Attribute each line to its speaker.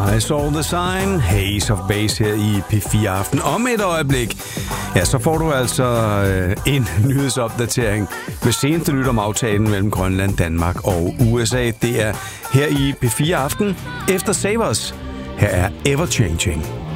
Speaker 1: I saw the sign, Haze of Base her i P4 Aften. Om et øjeblik, ja, så får du altså en nyhedsopdatering med seneste nyt om aftalen mellem Grønland, Danmark og USA. Det er her i P4 Aften efter Savers. Her er Ever Changing.